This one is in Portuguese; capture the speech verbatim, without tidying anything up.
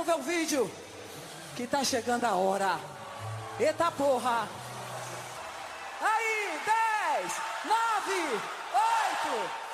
ver o vídeo, que tá chegando a hora. Eita porra. Aí, dez, nove, oito,